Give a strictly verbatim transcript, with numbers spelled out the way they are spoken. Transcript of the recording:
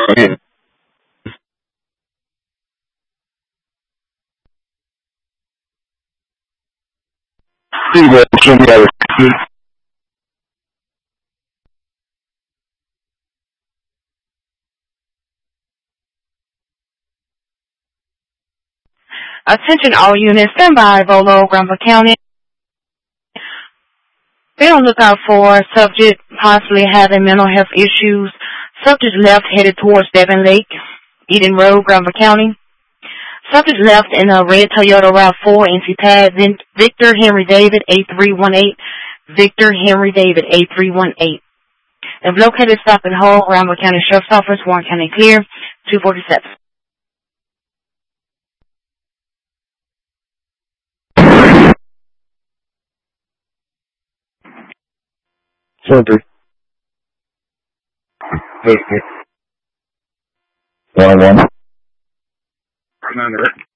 Yeah. Freeway, show me how to. Attention all units, stand by, Volo, Granville County. Be on lookout for subject possibly having mental health issues. Subject left headed towards Devon Lake, Eden Road, Granville County. Subject left in a red Toyota RAV four N C pad, then Victor Henry David eight three one eight, Victor Henry David eight three one eight. If located, stop and hold, Granville County Sheriff's Office, Warren County clear, two forty-seven. Center. One on one. Commander.